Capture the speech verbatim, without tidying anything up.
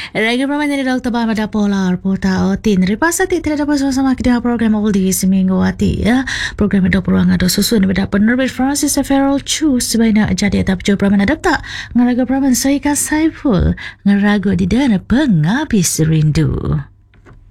Raga Praman dari Doktor Pada Polar Pota Otin. Repasa ti tidak dapat sama-sama kita program Oldies Minggu Ati ya. Program itu peruang ada susun pada penerbit Francis Farrell Chu sebaiknya jadi atap jo Praman adap tak ngaraga Praman Saika Saiful ngarago di dana pengabis rindu.